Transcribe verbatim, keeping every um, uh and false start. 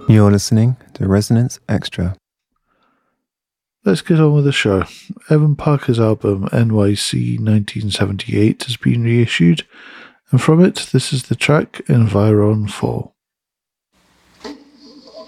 You're listening to Resonance Extra. Let's get on with the show. Evan Parker's album N Y C nineteen seventy-eight has been reissued, and from it, this is the track Environ four.